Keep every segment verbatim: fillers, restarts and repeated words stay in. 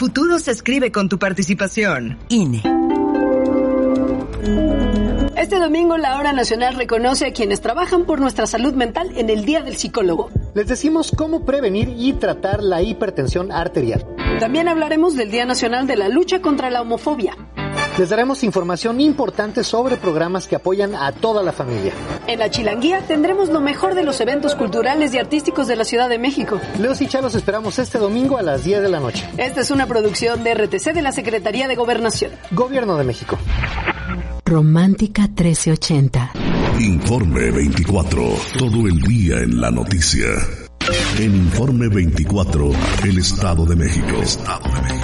futuro se escribe con tu participación. I N E. Este domingo la Hora Nacional reconoce a quienes trabajan por nuestra salud mental en el Día del Psicólogo. Les decimos cómo prevenir y tratar la hipertensión arterial. También hablaremos del Día Nacional de la Lucha contra la Homofobia. Les daremos información importante sobre programas que apoyan a toda la familia. En la Chilanguía tendremos lo mejor de los eventos culturales y artísticos de la Ciudad de México. Leos y Cha los esperamos este domingo a las diez de la noche. Esta es una producción de R T C de la Secretaría de Gobernación. Gobierno de México. Romántica trece ochenta. Informe veinticuatro. Todo el día en la noticia. En Informe veinticuatro, el Estado de México. Estado de México.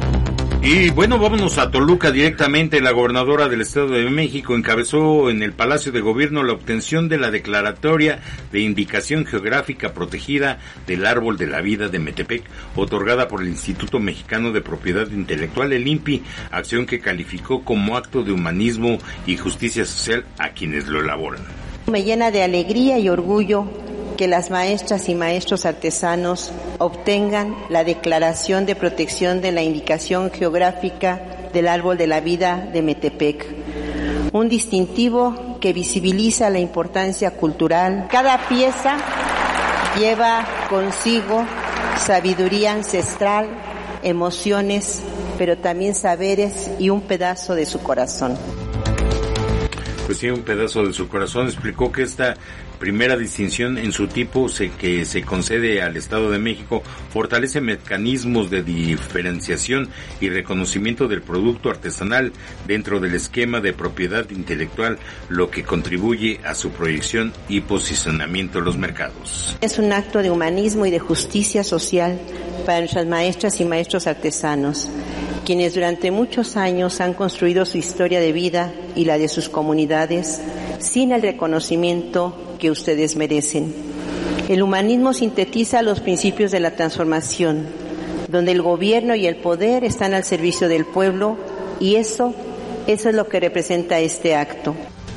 Y bueno, vámonos a Toluca directamente. La gobernadora del Estado de México encabezó en el Palacio de Gobierno la obtención de la declaratoria de indicación geográfica protegida del Árbol de la Vida de Metepec, otorgada por el Instituto Mexicano de Propiedad Intelectual, el I N P I, acción que calificó como acto de humanismo y justicia social a quienes lo elaboran. Me llena de alegría y orgullo que las maestras y maestros artesanos obtengan la declaración de protección de la indicación geográfica del Árbol de la Vida de Metepec, un distintivo que visibiliza la importancia cultural. Cada pieza lleva consigo sabiduría ancestral, emociones, pero también saberes y un pedazo de su corazón. Pues sí, un pedazo de su corazón. Explicó que esta primera distinción en su tipo se, que se concede al Estado de México fortalece mecanismos de diferenciación y reconocimiento del producto artesanal dentro del esquema de propiedad intelectual, lo que contribuye a su proyección y posicionamiento en los mercados. Es un acto de humanismo y de justicia social para nuestras maestras y maestros artesanos, quienes durante muchos años han construido su historia de vida y la de sus comunidades sin el reconocimiento que ustedes merecen. El humanismo sintetiza los principios de la transformación, donde el gobierno y el poder están al servicio del pueblo, y eso, eso es lo que representa este acto.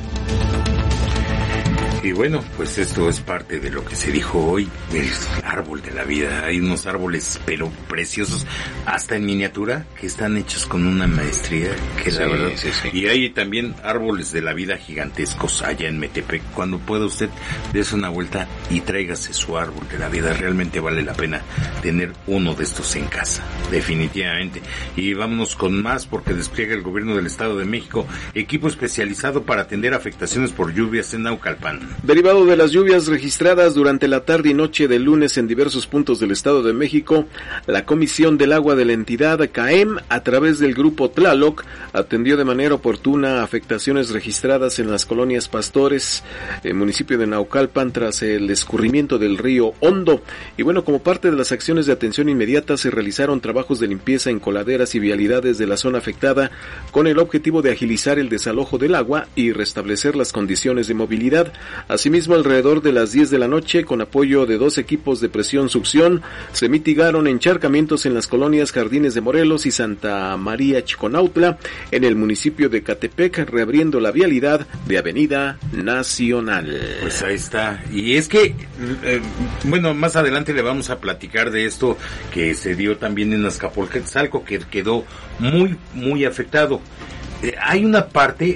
Y bueno, pues esto es parte de lo que se dijo hoy, el árbol de la vida. Hay unos árboles pero preciosos, hasta en miniatura, que están hechos con una maestría que sí, la verdad. Sí, sí. Y hay también árboles de la vida gigantescos allá en Metepec. Cuando pueda usted, dése una vuelta y tráigase su árbol de la vida. Realmente vale la pena tener uno de estos en casa, definitivamente. Y vámonos con más, porque despliega el gobierno del Estado de México equipo especializado para atender afectaciones por lluvias en Naucalpan. Derivado de las lluvias registradas durante la tarde y noche del lunes en diversos puntos del Estado de México, la Comisión del Agua de la entidad C A E M, a través del Grupo Tlaloc, atendió de manera oportuna afectaciones registradas en las colonias Pastores, el municipio de Naucalpan, tras el escurrimiento del río Hondo. Y bueno, como parte de las acciones de atención inmediata, se realizaron trabajos de limpieza en coladeras y vialidades de la zona afectada, con el objetivo de agilizar el desalojo del agua y restablecer las condiciones de movilidad. Asimismo, alrededor de las diez de la noche, con apoyo de dos equipos de presión-succión, se mitigaron encharcamientos en las colonias Jardines de Morelos y Santa María Chiconautla, en el municipio de Catepec, reabriendo la vialidad de Avenida Nacional. Pues ahí está. Y es que, eh, bueno, más adelante le vamos a platicar de esto que se dio también en Azcapotzalco, que quedó muy, muy afectado. Eh, hay una parte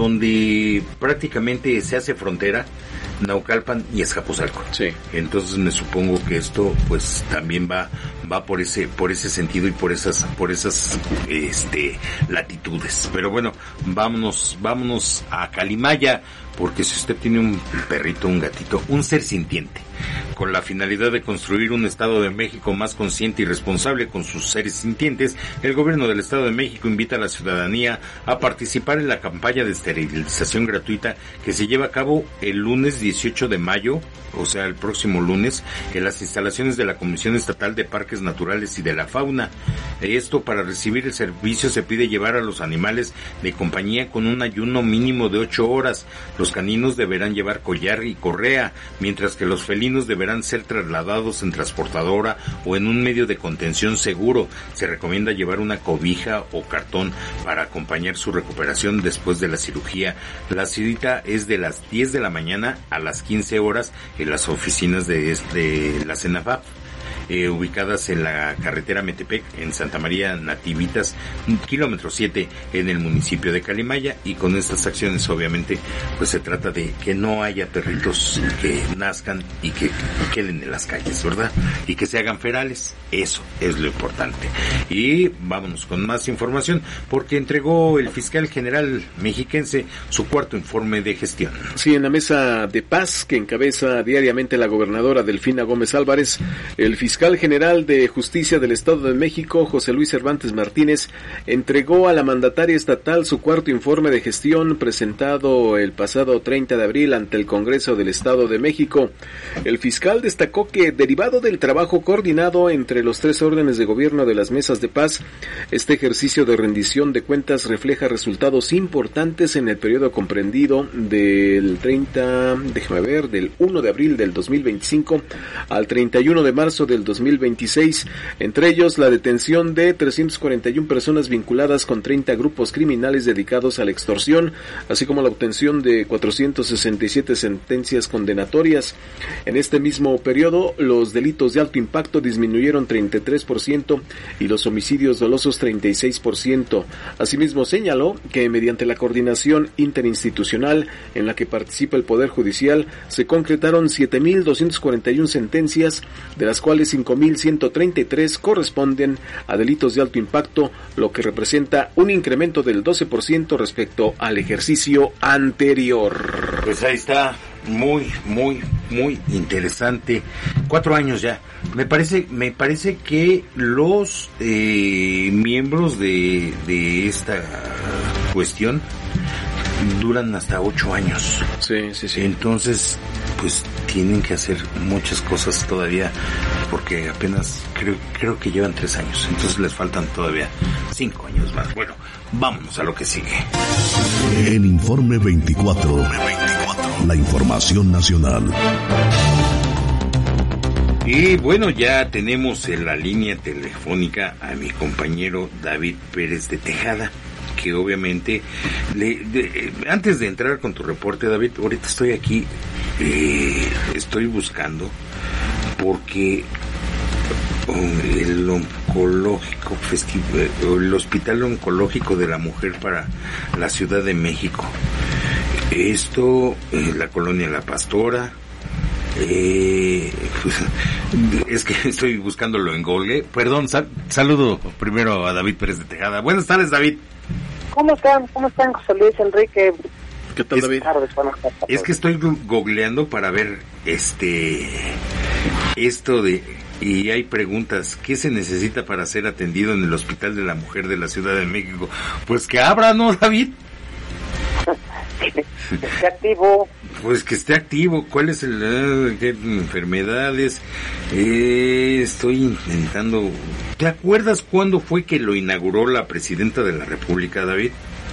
donde prácticamente se hace frontera Naucalpan y Azcapotzalco. Sí. Entonces me supongo que esto pues también va va por ese por ese sentido y por esas por esas este latitudes. Pero bueno, vámonos vámonos a Calimaya, porque si usted tiene un perrito, un gatito, un ser sintiente, con la finalidad de construir un Estado de México más consciente y responsable con sus seres sintientes, el gobierno del Estado de México invita a la ciudadanía a participar en la campaña de esterilización gratuita que se lleva a cabo el lunes dieciocho de mayo, o sea, el próximo lunes, en las instalaciones de la Comisión Estatal de Parques Naturales y de la Fauna. Esto, para recibir el servicio, se pide llevar a los animales de compañía con un ayuno mínimo de ocho horas. Los caninos deberán llevar collar y correa, mientras que los felinos deberán ser trasladados en transportadora o en un medio de contención seguro. Se recomienda llevar una cobija o cartón para acompañar su recuperación después de la cirugía. La cita es de las diez de la mañana a las quince horas en las oficinas de, de la CENAFAP. eh, ubicadas en la carretera Metepec, en Santa María Nativitas, kilómetro siete, en el municipio de Calimaya. Y con estas acciones, obviamente, pues se trata de que no haya perritos que nazcan y que queden en las calles, ¿verdad? Y que se hagan ferales. Eso es lo importante. Y vámonos con más información, porque entregó el fiscal general mexiquense su cuarto informe de gestión. Sí, en la mesa de paz que encabeza diariamente la gobernadora Delfina Gómez Álvarez, el fiscal general de Justicia del Estado de México, José Luis Cervantes Martínez, entregó a la mandataria estatal su cuarto informe de gestión presentado el pasado treinta de abril ante el Congreso del Estado de México. El fiscal destacó que, derivado del trabajo coordinado entre los tres órdenes de gobierno de las mesas de paz, este ejercicio de rendición de cuentas refleja resultados importantes en el periodo comprendido del treinta, déjame ver, del uno de abril del dos mil veinticinco al treinta y uno de marzo del dos mil veintiséis, entre ellos la detención de trescientas cuarenta y una personas vinculadas con treinta grupos criminales dedicados a la extorsión, así como la obtención de cuatrocientas sesenta y siete sentencias condenatorias. En este mismo periodo, los delitos de alto impacto disminuyeron treinta y tres por ciento y los homicidios dolosos treinta y seis por ciento. Asimismo, señaló que mediante la coordinación interinstitucional en la que participa el Poder Judicial, se concretaron siete mil doscientas cuarenta y una sentencias, de las cuales cinco mil ciento treinta y tres corresponden a delitos de alto impacto, lo que representa un incremento del doce por ciento respecto al ejercicio anterior. Pues ahí está, muy, muy, muy interesante. Cuatro años ya. Me parece, me parece que los eh, miembros de, de esta cuestión duran hasta ocho años. Sí, sí, sí. Entonces, pues tienen que hacer muchas cosas todavía, porque apenas creo, creo que llevan tres años. Entonces les faltan todavía cinco años más. Bueno, vámonos a lo que sigue. En Informe veinticuatro, la información nacional. Y bueno, ya tenemos en la línea telefónica a mi compañero David Pérez de Tejada, que obviamente, le, de, antes de entrar con tu reporte, David, ahorita estoy aquí, eh, estoy buscando, porque oh, el oncológico festival, el Hospital Oncológico de la Mujer para la Ciudad de México, esto, eh, la colonia La Pastora, Eh, pues, es que estoy buscándolo en Google. Perdón, sal, saludo primero a David Pérez de Tejada. Buenas tardes, David. ¿Cómo están? ¿Cómo están, José Luis, Enrique? ¿Qué tal, David? Tardes, buenas tardes. Es que estoy googleando para ver este esto de, y hay preguntas, ¿qué se necesita para ser atendido en el Hospital de la Mujer de la Ciudad de México? Pues que abra, ¿no, David? Que esté activo. Pues que esté activo. ¿Cuál es el eh, qué enfermedades? Eh, estoy intentando. ¿Te acuerdas cuándo fue que lo inauguró la presidenta de la República, David?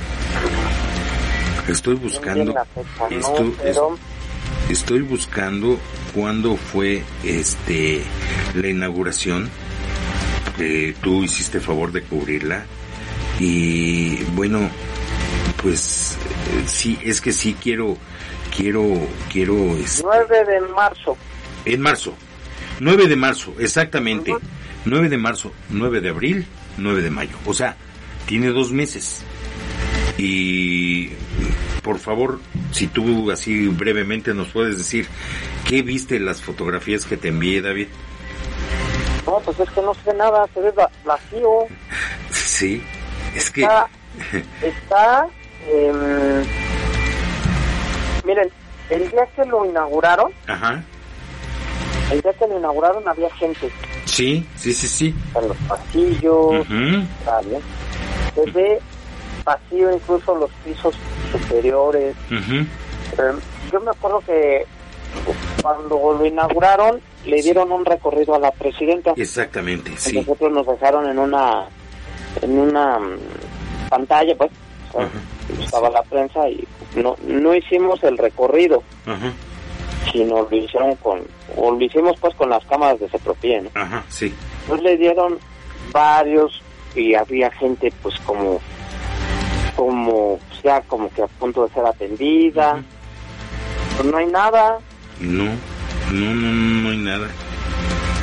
Estoy buscando. Fecha, esto, no, pero... es, estoy buscando cuándo fue este la inauguración. Eh, tú hiciste favor de cubrirla y bueno, pues sí, es que sí quiero. Quiero, quiero... Este, nueve de marzo. En marzo. nueve de marzo, exactamente. Uh-huh. nueve de marzo, nueve de abril, nueve de mayo. O sea, tiene dos meses. Y, por favor, si tú así brevemente nos puedes decir, ¿qué viste en las fotografías que te envié, David? No, pues es que no se ve nada, se ve vacío. Sí, es que... Está... está eh, miren, el día que lo inauguraron, ajá, el día que lo inauguraron había gente. Sí, sí, sí, sí. En los pasillos, uh-huh. ¿vale? Se ve vacío incluso los pisos superiores. Uh-huh. Eh, yo me acuerdo que cuando lo inauguraron le dieron un recorrido a la presidenta. Exactamente, sí. Nosotros nos dejaron en una en una pantalla, pues, o sea, uh-huh. estaba la prensa y no no hicimos el recorrido, uh-huh. sino lo hicieron con, o lo hicimos pues con las cámaras de Cepropie, ¿no? Ajá, sí. Pues le dieron varios y había gente pues como, como, ya como que a punto de ser atendida, uh-huh. pues no hay nada. No, no, no, no hay nada.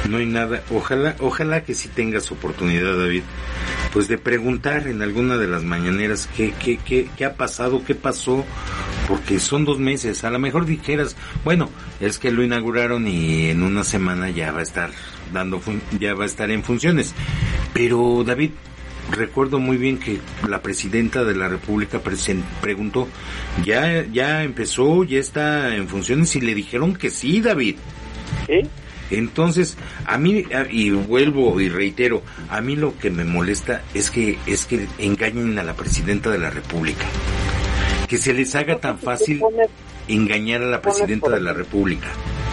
No hay nada. Ojalá, ojalá que sí tengas oportunidad, David, pues de preguntar en alguna de las mañaneras qué, qué, qué, qué ha pasado, qué pasó, porque son dos meses. A lo mejor dijeras, bueno, es que lo inauguraron y en una semana ya va a estar dando, fun- ya va a estar en funciones. Pero, David, recuerdo muy bien que la presidenta de la República presen- preguntó, ya, ya empezó, ya está en funciones, y le dijeron que sí, David. ¿Sí? Entonces, a mí, y vuelvo y reitero, a mí lo que me molesta es que es que engañen a la presidenta de la República. Que se les haga tan fácil engañar a la presidenta de la República.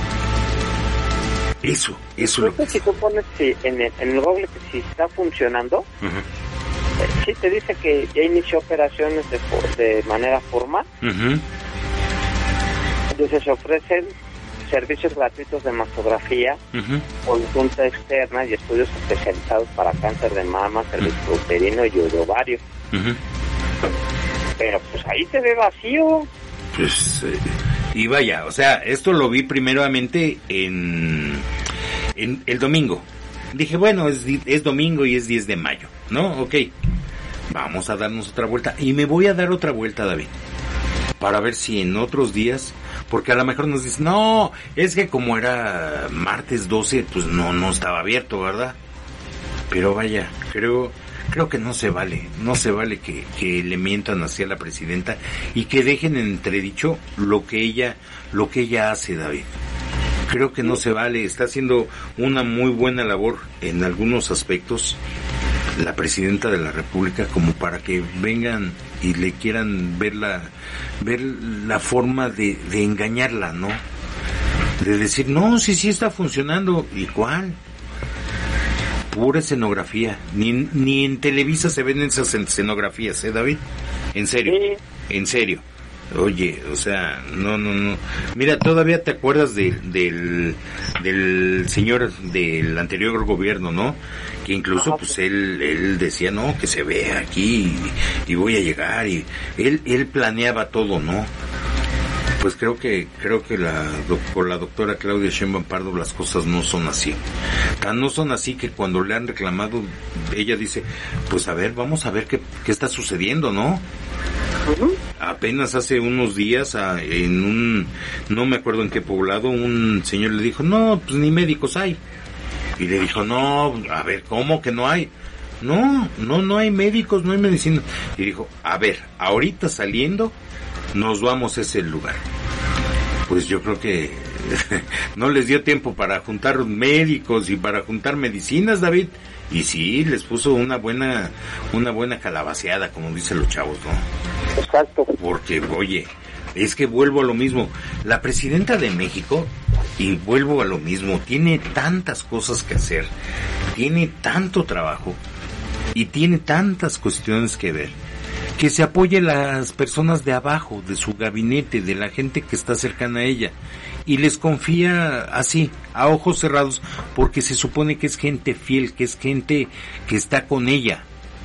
Eso, eso no lo que... sé si tú pones si en, el, en el Google que si está funcionando, uh-huh. eh, sí te dice que ya inició operaciones de, de manera formal. Uh-huh. Entonces se ofrecen servicios gratuitos de mastografía, uh-huh. consulta externa y estudios especializados para cáncer de mama, cervicuterino y ovario. Uh-huh. Pero pues ahí se ve vacío. Pues, eh, y vaya, o sea, esto lo vi primeramente en, en el domingo. Dije, bueno, es, es domingo y es diez de mayo, ¿no? Ok, vamos a darnos otra vuelta. Y me voy a dar otra vuelta, David, para ver si en otros días... Porque a lo mejor nos dicen, no, es que como era martes doce, pues no, no estaba abierto, ¿verdad? Pero vaya, creo, creo que no se vale, no se vale que, que le mientan así a la presidenta y que dejen en entredicho lo que ella, lo que ella hace, David. Creo que no se vale, está haciendo una muy buena labor en algunos aspectos la presidenta de la República, como para que vengan y le quieran ver la, ver la forma de, de engañarla, ¿no? De decir, no, sí, sí está funcionando. ¿Y cuál? Pura escenografía. Ni, ni en Televisa se ven esas escenografías, ¿eh, David? En serio, sí. En serio. Oye, o sea, no, no, no. Mira, todavía te acuerdas de, del, del señor del anterior gobierno, ¿no? Que incluso, pues, él, él decía, no, que se vea aquí y, y voy a llegar, y él, él planeaba todo, ¿no? Pues creo que, creo que la, por la doctora Claudia Sheinbaum Pardo las cosas no son así. Tan no son así que cuando le han reclamado, ella dice, pues a ver, vamos a ver qué, qué está sucediendo, ¿no? Uh-huh. Apenas hace unos días a, en un, no me acuerdo en qué poblado, un señor le dijo, no, pues ni médicos hay. Y le dijo, no, a ver, ¿cómo que no hay? No, no, no hay médicos, no hay medicina. Y dijo, a ver, ahorita saliendo, nos vamos a ese lugar. Pues yo creo que no les dio tiempo para juntar médicos y para juntar medicinas, David. Y sí, les puso una buena, una buena calabaceada, como dicen los chavos, ¿no? Exacto. Porque, oye, es que vuelvo a lo mismo. La presidenta de México, y vuelvo a lo mismo, tiene tantas cosas que hacer, tiene tanto trabajo y tiene tantas cuestiones que ver, que se apoye a las personas de abajo, de su gabinete, de la gente que está cercana a ella, y les confía así, a ojos cerrados, porque se supone que es gente fiel, que es gente que está con ella.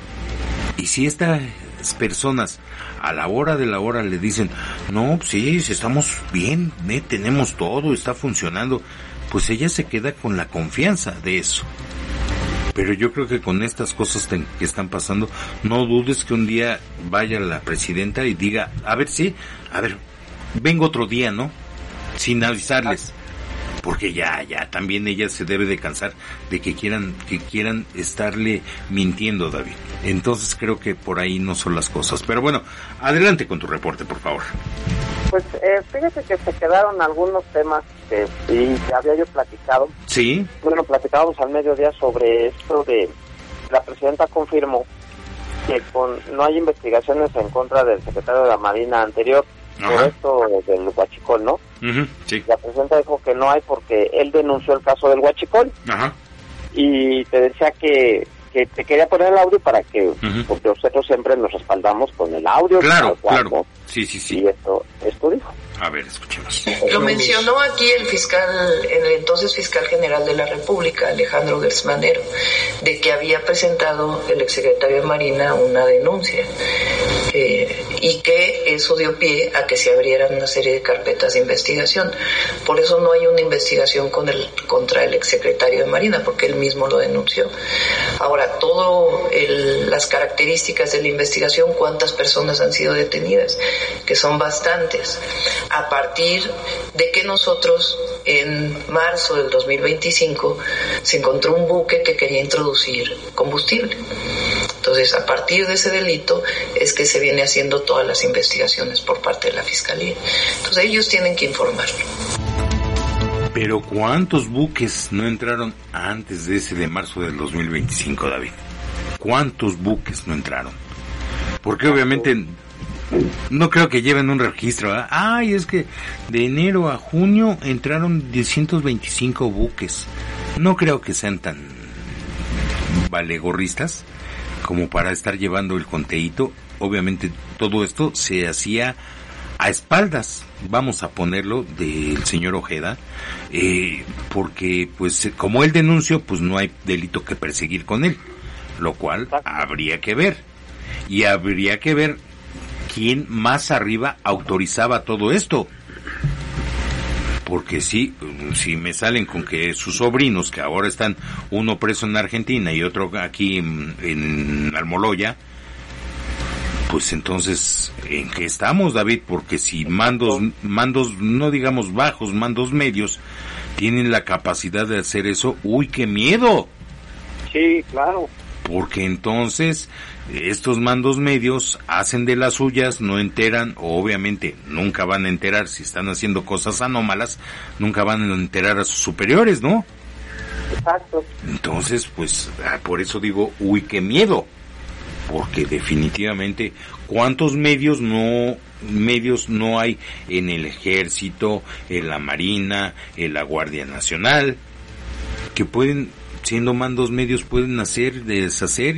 Y si estas personas a la hora de la hora le dicen, no, sí, estamos bien, ¿eh? Tenemos todo, está funcionando, pues ella se queda con la confianza de eso. Pero yo creo que con estas cosas te, que están pasando, no dudes que un día vaya la presidenta y diga, a ver, sí, a ver, vengo otro día, ¿no? Sin avisarles. Porque ya, ya, también ella se debe de cansar de que quieran, que quieran estarle mintiendo, David. Entonces creo que por ahí no son las cosas. Pero bueno, adelante con tu reporte, por favor. Pues eh, fíjate que se quedaron algunos temas que sí había yo platicado. Sí. Bueno, platicábamos al mediodía sobre esto de la presidenta confirmó que con no hay investigaciones en contra del secretario de la Marina anterior. Ajá. Por esto del huachicol, ¿no? Uh-huh, sí. La presidenta dijo que no hay porque él denunció el caso del huachicol. Ajá. Y te decía que, que te quería poner el audio para que, uh-huh. porque nosotros siempre nos respaldamos con el audio. Claro, cual, claro. ¿no? Sí, sí, sí. Y esto, esto dijo. A ver, escuchemos. Lo mencionó aquí el fiscal, el entonces fiscal general de la República, Alejandro Gertz Manero, de que había presentado el exsecretario de Marina una denuncia eh, y que eso dio pie a que se abrieran una serie de carpetas de investigación. Por eso no hay una investigación con el, contra el exsecretario de Marina, porque él mismo lo denunció. Ahora, todo el, las características de la investigación, cuántas personas han sido detenidas, que son bastantes, a partir de que nosotros en marzo del dos mil veinticinco se encontró un buque que quería introducir combustible. Entonces, a partir de ese delito es que se viene haciendo todas las investigaciones por parte de la Fiscalía. Entonces, ellos tienen que informarlo. Pero ¿cuántos buques no entraron antes de ese de marzo del dos mil veinticinco, David? ¿Cuántos buques no entraron? Porque obviamente no creo que lleven un registro, ¿verdad? Ay, es que de enero a junio entraron ciento veinticinco buques. No creo que sean tan valegorristas como para estar llevando el conteíto. Obviamente todo esto se hacía a espaldas, vamos a ponerlo, del señor Ojeda, eh, porque pues como él denunció, pues no hay delito que perseguir con él, lo cual habría que ver, y habría que ver quién más arriba autorizaba todo esto. Porque sí, si me salen con que sus sobrinos, que ahora están uno preso en Argentina y otro aquí en, en Almoloya, pues entonces, ¿en qué estamos, David? Porque si mandos, mandos, no digamos bajos, mandos medios, tienen la capacidad de hacer eso, ¡uy, qué miedo! Sí, claro. Porque entonces estos mandos medios hacen de las suyas, no enteran, o obviamente nunca van a enterar si están haciendo cosas anómalas, nunca van a enterar a sus superiores, ¿no? Exacto. Entonces, pues, por eso digo, uy, qué miedo, porque definitivamente, ¿cuántos medios no medios no hay en el Ejército, en la Marina, en la Guardia Nacional, que pueden, siendo mandos medios, pueden hacer, deshacer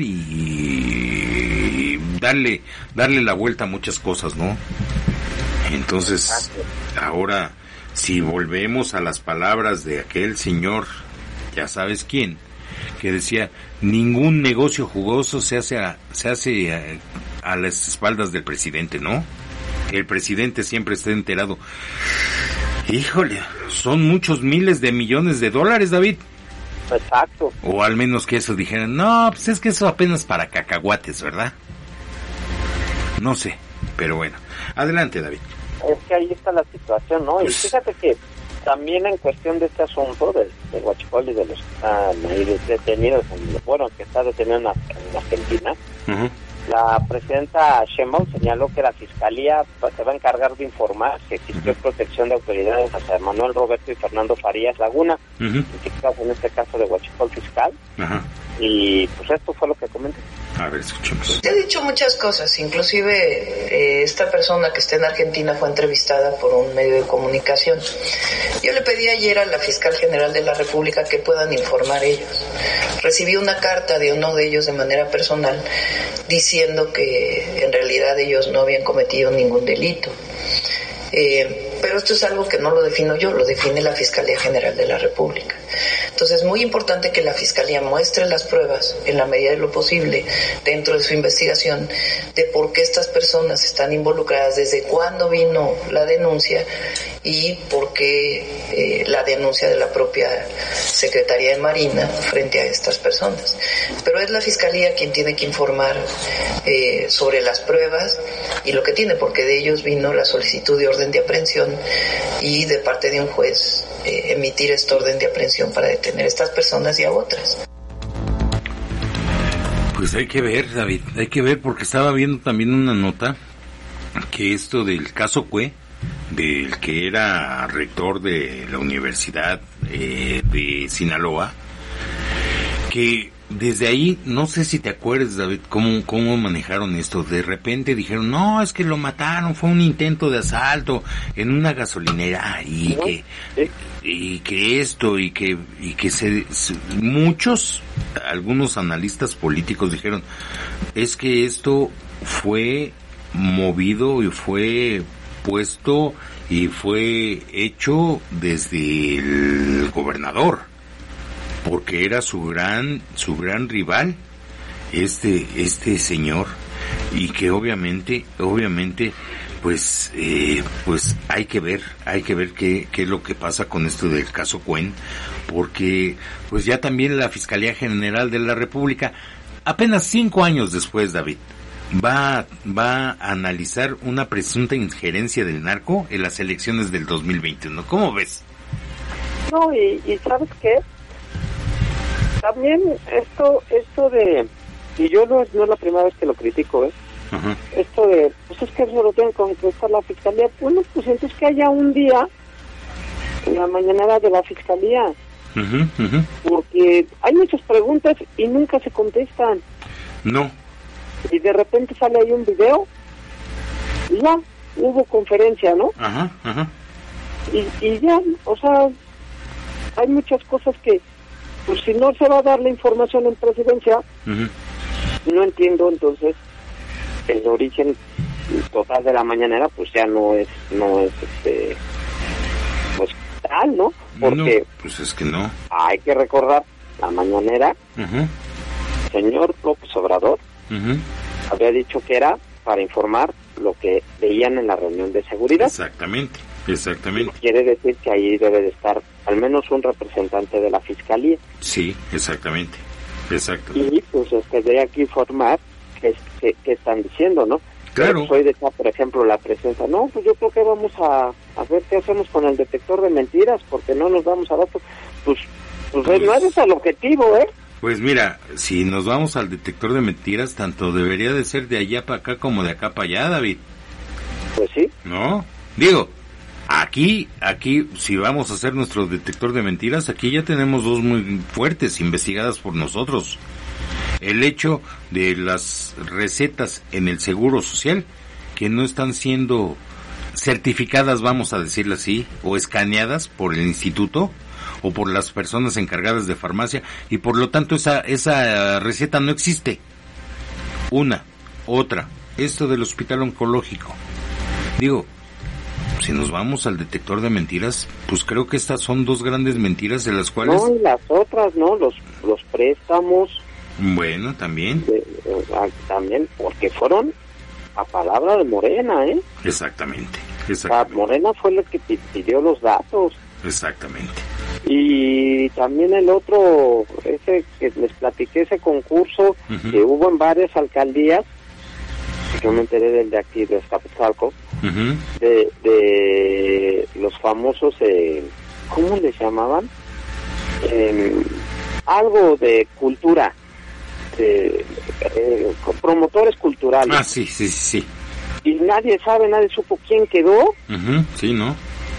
y darle darle la vuelta a muchas cosas, ¿no? Entonces, ahora, si volvemos a las palabras de aquel señor, ya sabes quién, que decía, ningún negocio jugoso se hace a, se hace a, a las espaldas del presidente, ¿no? El presidente siempre está enterado. Híjole, son muchos miles de millones de dólares, David. Exacto. O al menos que eso dijeran, no, pues es que eso apenas para cacahuates, ¿verdad? No sé, pero bueno. Adelante, David. Es que ahí está la situación, ¿no? Y fíjate que también en cuestión de este asunto del, del huachicol y de los ah, detenidos, en, bueno, que está detenido en, en Argentina, uh-huh. La presidenta Sheinbaum señaló que la Fiscalía se va a encargar de informar si existió uh-huh. protección de autoridades hacia Manuel Roberto y Fernando Farías Laguna, uh-huh. en este caso de huachicol fiscal, uh-huh. y pues esto fue lo que comenté. A ver, escuchemos. Te he dicho muchas cosas, inclusive eh, esta persona que está en Argentina fue entrevistada por un medio de comunicación. Yo le pedí ayer a la Fiscal General de la República que puedan informar ellos. Recibí una carta de uno de ellos de manera personal diciendo que en realidad ellos no habían cometido ningún delito. Eh, pero esto es algo que no lo defino yo, lo define la Fiscalía General de la República. Entonces es muy importante que la Fiscalía muestre las pruebas en la medida de lo posible dentro de su investigación de por qué estas personas están involucradas, desde cuándo vino la denuncia y por qué eh, la denuncia de la propia Secretaría de Marina frente a estas personas. Pero es la Fiscalía quien tiene que informar eh, sobre las pruebas y lo que tiene, porque de ellos vino la solicitud de orden de aprehensión y de parte de un juez eh, emitir este orden de aprehensión para detener a estas personas y a otras. Pues hay que ver, David, hay que ver, porque estaba viendo también una nota que esto del caso Cue, del que era rector de la Universidad eh, de Sinaloa, que desde ahí, no sé si te acuerdas, David, cómo, cómo manejaron esto. De repente dijeron, no, es que lo mataron, fue un intento de asalto en una gasolinera y que, y que esto, y que, y que se, se, muchos, algunos analistas políticos dijeron, es que esto fue movido y fue puesto y fue hecho desde el gobernador, porque era su gran, su gran rival, este, este señor, y que obviamente, obviamente, pues, eh, pues hay que ver, hay que ver qué, qué es lo que pasa con esto del caso Cuen, porque, pues ya también la Fiscalía General de la República, apenas cinco años después, David, va, va a analizar una presunta injerencia del narco en las elecciones del dos mil veintiuno. ¿Cómo ves? No, y, y ¿sabes qué? También esto, esto de, y yo no, no es la primera vez que lo critico, ¿eh? Uh-huh. Esto de, pues es que eso lo tiene que contestar la Fiscalía. Bueno, pues entonces que haya un día en la mañanera de la Fiscalía. Uh-huh, uh-huh. Porque hay muchas preguntas y nunca se contestan. No. Y de repente sale ahí un video y ya, hubo conferencia, ¿no? Ajá, ajá. Y, y ya, o sea, hay muchas cosas que, pues si no se va a dar la información en presidencia, uh-huh. no entiendo entonces el origen total de la mañanera, pues ya no es, no es este, pues tal, ¿no? Porque no, pues es que no. Hay que recordar, la mañanera, uh-huh. señor López Obrador, uh-huh. había dicho que era para informar lo que veían en la reunión de seguridad. Exactamente, exactamente. Y quiere decir que ahí debe de estar al menos un representante de la Fiscalía. Sí, exactamente, exactamente. Y pues es que de aquí informar qué, qué, qué están diciendo, ¿no? Claro. Soy de acá, por ejemplo, la presencia. No, pues yo creo que vamos a, a ver qué hacemos con el detector de mentiras, porque no nos vamos a dar, pues, pues, pues no ese es el objetivo, ¿eh? Pues mira, si nos vamos al detector de mentiras, tanto debería de ser de allá para acá como de acá para allá, David. Pues sí. ¿No? Digo, aquí, aquí, si vamos a hacer nuestro detector de mentiras, aquí ya tenemos dos muy fuertes, investigadas por nosotros. El hecho de las recetas en el Seguro Social, que no están siendo certificadas, vamos a decirlo así, o escaneadas por el instituto, o por las personas encargadas de farmacia, y por lo tanto esa esa receta no existe. Una, otra, esto del hospital oncológico. Digo, si nos vamos al detector de mentiras, pues creo que estas son dos grandes mentiras de las cuales... No, y las otras, ¿no? Los, los préstamos... Bueno, también. De, uh, también, porque fueron a palabra de Morena, ¿eh? Exactamente, exactamente. O sea, Morena fue la que pidió los datos. Exactamente. Y también el otro, ese que les platiqué, ese concurso uh-huh. que hubo en varias alcaldías, yo me enteré del de aquí, de Azcapotzalco, uh-huh. de, de los famosos, eh, ¿cómo les llamaban? Eh, algo de cultura. De, eh, promotores culturales. Ah, sí, sí, sí. Y nadie sabe, nadie supo quién quedó. Uh-huh, sí, ¿no?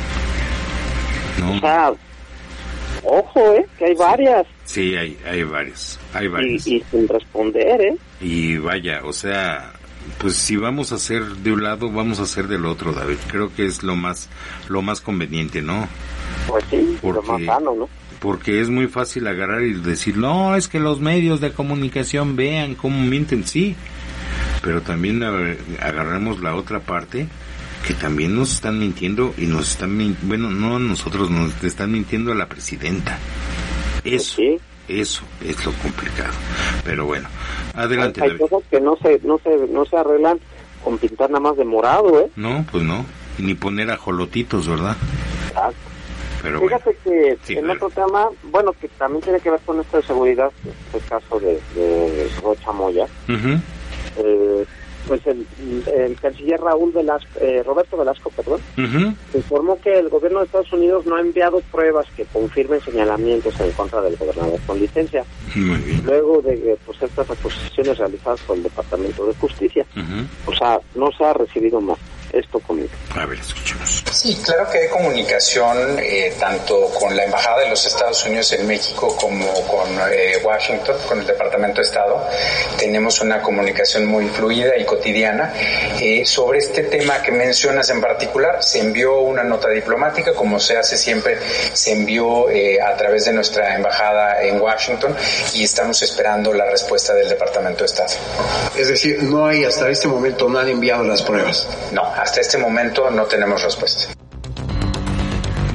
No. O sea, ojo, ¿eh? Que hay sí. varias. Sí, hay, hay varias, hay varias. Y, y sin responder, ¿eh? Y vaya, o sea, pues si vamos a hacer de un lado, vamos a hacer del otro, David. Creo que es lo más, lo más conveniente, ¿no? Pues sí, porque, lo más sano, ¿no? Porque es muy fácil agarrar y decir, no, es que los medios de comunicación vean cómo mienten, sí, pero también agarramos la otra parte, que también nos están mintiendo y nos están, bueno, no a nosotros, nos están mintiendo a la presidenta. Eso, ¿sí? Eso es lo complicado. Pero bueno, adelante. Hay, hay cosas que no se, no se, no se arreglan con pintar nada más de morado, ¿eh? No, pues no, ni poner ajolotitos, ¿verdad? Exacto. Pero Fíjate bueno. que Sí, en claro. otro tema, bueno, que también tiene que ver con esto de seguridad, el caso de, de Rocha Moya, uh-huh. eh, pues el, el canciller Raúl Velasco, eh, Roberto Velasco, perdón, uh-huh. informó que el gobierno de Estados Unidos no ha enviado pruebas que confirmen señalamientos en contra del gobernador con licencia. Muy bien. Luego de pues, estas acusaciones realizadas por el Departamento de Justicia. Uh-huh. O sea, no se ha recibido más. Esto conmigo. A ver, escuchemos. Sí, claro que hay comunicación eh, tanto con la Embajada de los Estados Unidos en México como con eh, Washington, con el Departamento de Estado. Tenemos una comunicación muy fluida y cotidiana. Eh, sobre este tema que mencionas en particular, se envió una nota diplomática, como se hace siempre, se envió eh, a través de nuestra Embajada en Washington y estamos esperando la respuesta del Departamento de Estado. Es decir, no hay hasta este momento, no han enviado las pruebas. No, hasta este momento no tenemos respuesta.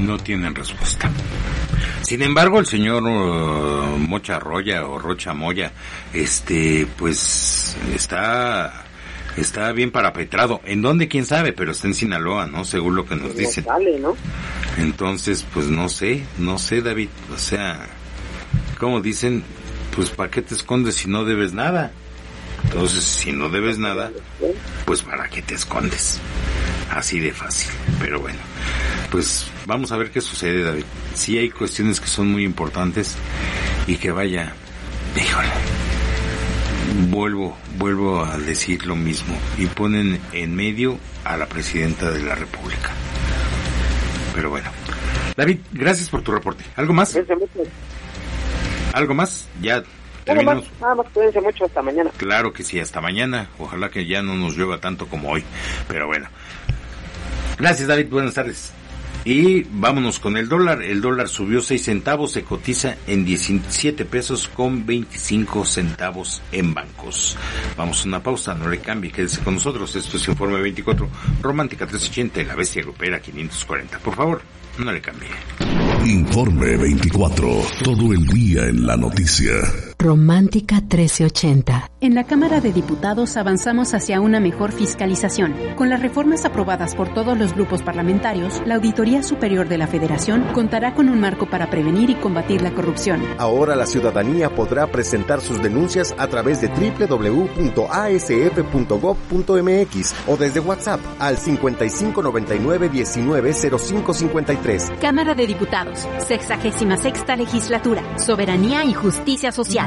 no tienen respuesta. Sin embargo, el señor uh, Mocha Roya o Rocha Moya, este, pues, está, está bien parapetrado. ¿En dónde? Quién sabe, pero está en Sinaloa, ¿no? Según lo que nos dicen. Sale, ¿no? Entonces, pues, no sé, no sé, David, o sea, como dicen, pues, ¿para qué te escondes si no debes nada? Entonces, si no debes nada, pues, ¿para qué te escondes? Así de fácil, pero bueno, pues vamos a ver qué sucede, David. Sí hay cuestiones que son muy importantes y que vaya, híjole, vuelvo, vuelvo a decir lo mismo y ponen en medio a la presidenta de la República. Pero bueno, David, gracias por tu reporte. ¿Algo más? ¿Algo más? Ya terminamos. Nada más, nada más, cuídense mucho, hasta mañana. Claro que sí, hasta mañana. Ojalá que ya no nos llueva tanto como hoy, pero bueno. Gracias, David, buenas tardes. Y vámonos con el dólar. El dólar subió seis centavos, se cotiza en diecisiete pesos con veinticinco centavos en bancos. Vamos a una pausa, no le cambie, quédese con nosotros. Esto es Informe veinticuatro, Romántica trescientos ochenta, La Bestia Grupera quinientos cuarenta. Por favor, no le cambie. Informe veinticuatro, todo el día en la noticia. Romántica trece ochenta. En la Cámara de Diputados avanzamos hacia una mejor fiscalización. Con las reformas aprobadas por todos los grupos parlamentarios, la Auditoría Superior de la Federación contará con un marco para prevenir y combatir la corrupción. Ahora la ciudadanía podrá presentar sus denuncias a través de doble u doble u doble u punto a s f punto gob punto m x o desde WhatsApp al cincuenta y cinco noventa y nueve diecinueve cero cinco cincuenta y tres. Cámara de Diputados, sexagésima sexta legislatura, Soberanía y Justicia Social.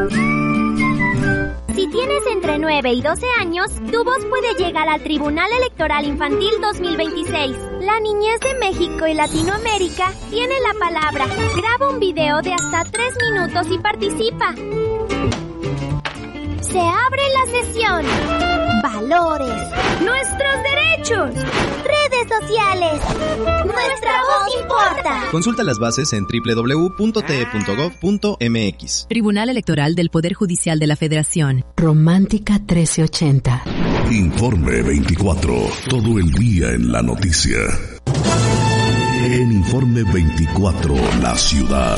Si tienes entre nueve y doce años, tu voz puede llegar al Tribunal Electoral Infantil dos mil veintiséis. La niñez de México y Latinoamérica tiene la palabra. Graba un video de hasta tres minutos y participa. Se abre la sesión. Valores. Nuestros derechos. Redes sociales. Nuestra voz importa. Consulta las bases en doble u doble u doble u punto t e punto gob punto m x. Tribunal Electoral del Poder Judicial de la Federación. Romántica trece ochenta. Informe veinticuatro, todo el día en la noticia. En Informe veinticuatro, la ciudad.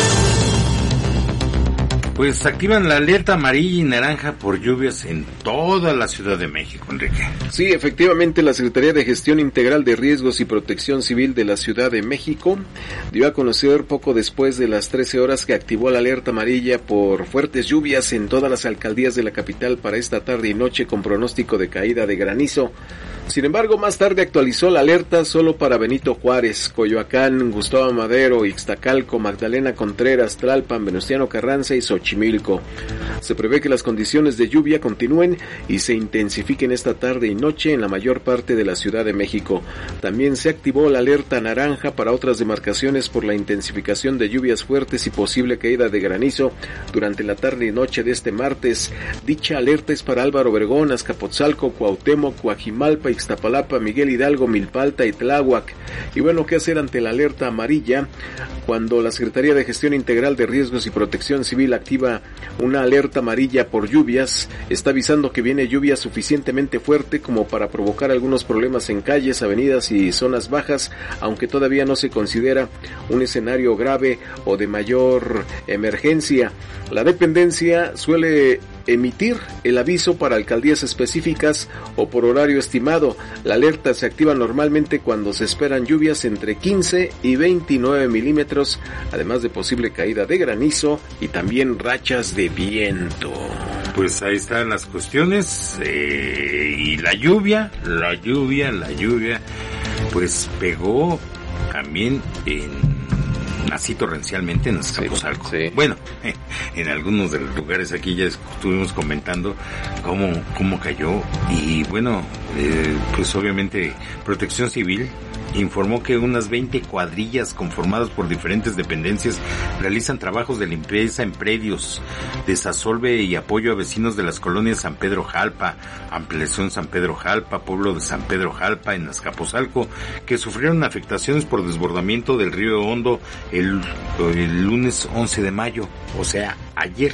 Pues activan la alerta amarilla y naranja por lluvias en toda la Ciudad de México, Enrique. Sí, efectivamente, la Secretaría de Gestión Integral de Riesgos y Protección Civil de la Ciudad de México dio a conocer poco después de las trece horas que activó la alerta amarilla por fuertes lluvias en todas las alcaldías de la capital para esta tarde y noche con pronóstico de caída de granizo. Sin embargo, más tarde actualizó la alerta solo para Benito Juárez, Coyoacán, Gustavo Madero, Ixtacalco, Magdalena Contreras, Tlalpan, Venustiano Carranza y Xochimilco. Se prevé que las condiciones de lluvia continúen y se intensifiquen esta tarde y noche en la mayor parte de la Ciudad de México. También se activó la alerta naranja para otras demarcaciones por la intensificación de lluvias fuertes y posible caída de granizo durante la tarde y noche de este martes. Dicha alerta es para Álvaro Obregón, Azcapotzalco, Cuauhtémoc, Coajimalpa, Ixtapalapa, Miguel Hidalgo, Milpalta y Tláhuac. Y bueno, ¿qué hacer ante la alerta amarilla? Cuando la Secretaría de Gestión Integral de Riesgos y Protección Civil activa una alerta amarilla por lluvias, está avisando que viene lluvia suficientemente fuerte como para provocar algunos problemas en calles, avenidas y zonas bajas, aunque todavía no se considera un escenario grave o de mayor emergencia. La dependencia suele emitir el aviso para alcaldías específicas o por horario estimado. La alerta se activa normalmente cuando se esperan lluvias entre quince y veintinueve milímetros, además de posible caída de granizo y también rachas de viento. Pues ahí están las cuestiones, eh, y la lluvia, la lluvia, la lluvia, pues pegó también en así torrencialmente en Azcapotzalco. Sí, sí. Bueno, en algunos de los lugares aquí ya estuvimos comentando cómo, cómo cayó y bueno, eh, pues obviamente Protección Civil informó que unas veinte cuadrillas conformadas por diferentes dependencias realizan trabajos de limpieza en predios, desasolve y apoyo a vecinos de las colonias San Pedro Jalpa, Ampliación San Pedro Jalpa, Pueblo de San Pedro Jalpa en Azcapotzalco, que sufrieron afectaciones por desbordamiento del río Hondo el, el lunes once de mayo, o sea, ayer,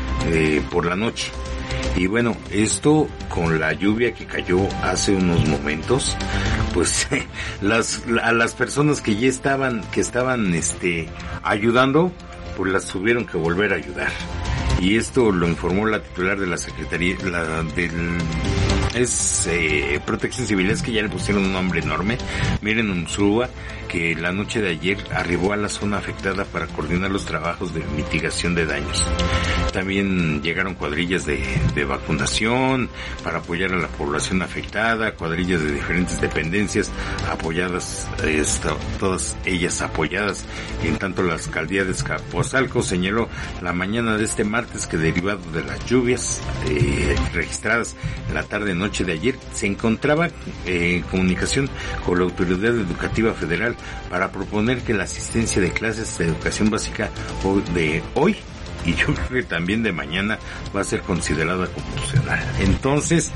eh, por la noche. Y bueno, esto con la lluvia que cayó hace unos momentos, pues las a las personas que ya estaban que estaban este ayudando, pues las tuvieron que volver a ayudar. Y esto lo informó la titular de la Secretaría la, del es eh, Protección Civil, es que ya le pusieron un nombre enorme, Miren Unzúa, que la noche de ayer arribó a la zona afectada para coordinar los trabajos de mitigación de daños. También llegaron cuadrillas de, de vacunación para apoyar a la población afectada, cuadrillas de diferentes dependencias apoyadas, esta, todas ellas apoyadas. En tanto, la alcaldía de Azcapotzalco señaló la mañana de este martes que, derivado de las lluvias eh, registradas en la tarde-noche de ayer, se encontraba eh, en comunicación con la Autoridad Educativa Federal para proponer que la asistencia de clases de educación básica de hoy y yo creo que también de mañana va a ser considerada como opcional. Entonces,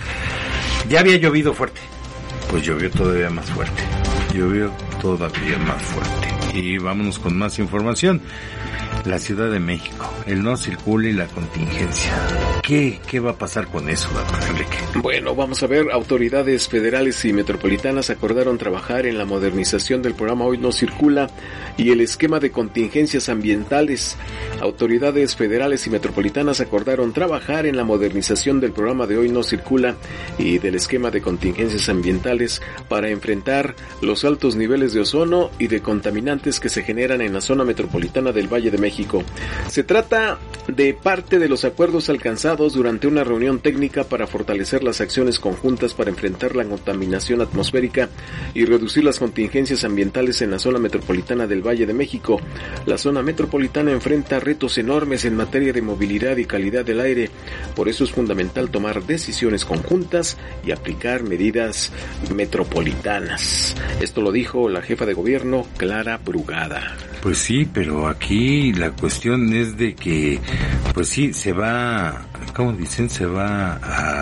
ya había llovido fuerte, pues llovió todavía más fuerte, llovió todavía más fuerte. Y vámonos con más información. La Ciudad de México, el no circula y la contingencia. ¿Qué, qué va a pasar con eso, doctor Enrique? Bueno, vamos a ver, autoridades federales y metropolitanas acordaron trabajar en la modernización del programa Hoy No Circula y el esquema de contingencias ambientales. Autoridades federales y metropolitanas acordaron trabajar en la modernización del programa de Hoy No Circula y del esquema de contingencias ambientales para enfrentar los altos niveles de ozono y de contaminantes que se generan en la zona metropolitana del Valle de México. Se trata de parte de los acuerdos alcanzados durante una reunión técnica para fortalecer las acciones conjuntas para enfrentar la contaminación atmosférica y reducir las contingencias ambientales en la zona metropolitana del Valle de México. La zona metropolitana enfrenta retos enormes en materia de movilidad y calidad del aire. Por eso es fundamental tomar decisiones conjuntas y aplicar medidas metropolitanas. Esto lo dijo la jefa de gobierno, Clara Brugada. Pues sí, pero aquí la cuestión es de que, pues sí, se va, ¿cómo dicen? Se va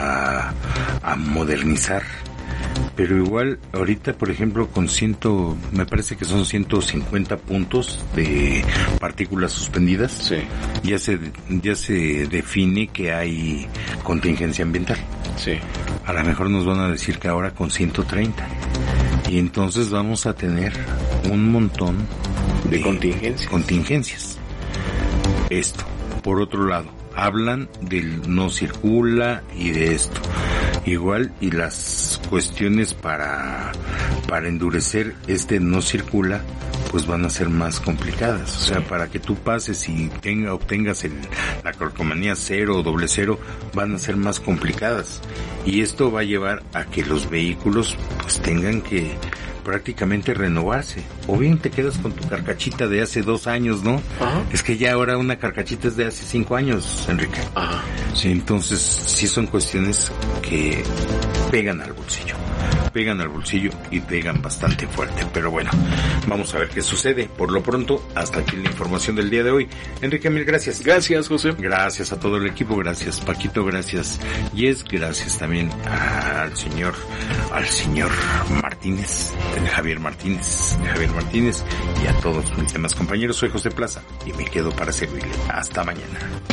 a, a modernizar. Pero igual, ahorita, por ejemplo, con ciento, me parece que son ciento cincuenta puntos de partículas suspendidas, sí. ya se, ya se define que hay contingencia ambiental. Sí. A lo mejor nos van a decir que ahora con ciento treinta. Y entonces vamos a tener un montón de, de contingencias. contingencias. Esto, por otro lado, hablan del no circula y de esto. Igual, y las cuestiones para, para endurecer este no circula, pues van a ser más complicadas. O sea, para que tú pases y tenga, obtengas el, la calcomanía cero o doble cero, van a ser más complicadas. Y esto va a llevar a que los vehículos pues tengan que prácticamente renovarse. O bien te quedas con tu carcachita de hace dos años, ¿no? Ajá. Es que ya ahora una carcachita es de hace cinco años, Enrique. Ajá. Sí, entonces sí son cuestiones que pegan al bolsillo. Pegan al bolsillo y pegan bastante fuerte. Pero bueno, vamos a ver qué sucede. Por lo pronto, hasta aquí la información del día de hoy. Enrique, mil gracias. Gracias, José. Gracias a todo el equipo. Gracias, Paquito. Gracias, Yes. Gracias también al señor, al señor Martínez, Javier Martínez, Javier Martínez y a todos mis demás compañeros. Soy José Plaza y me quedo para servirle. Hasta mañana.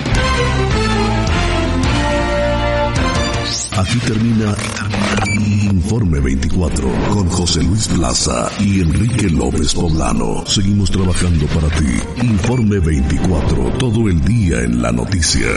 Aquí termina Informe veinticuatro con José Luis Plaza y Enrique López Poblano. Seguimos trabajando para ti. Informe veinticuatro, todo el día en la noticia.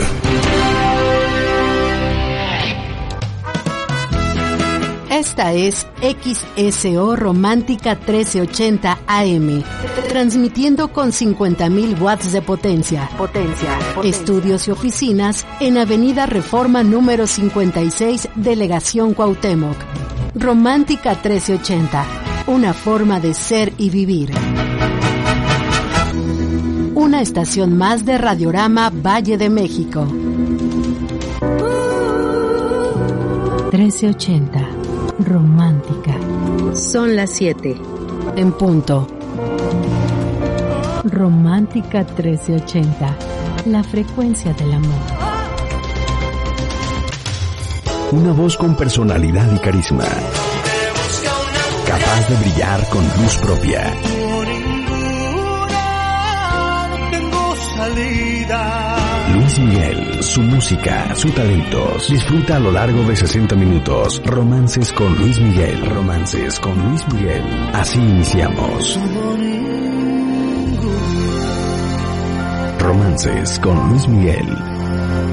Esta es X S O Romántica trece ochenta A M, transmitiendo con cincuenta mil watts de potencia. Potencia, potencia. Estudios y oficinas en Avenida Reforma número cincuenta y seis, Delegación Cuauhtémoc. Romántica trece ochenta, una forma de ser y vivir. Una estación más de Radiorama Valle de México. trece ochenta. Romántica. Son las siete. En punto. Romántica trece ochenta. La frecuencia del amor. Una voz con personalidad y carisma. Capaz de brillar con luz propia. Tengo salida. Luis Miguel, su música, sus talentos. Disfruta a lo largo de sesenta minutos. Romances con Luis Miguel. Romances con Luis Miguel. Así iniciamos. Romances con Luis Miguel.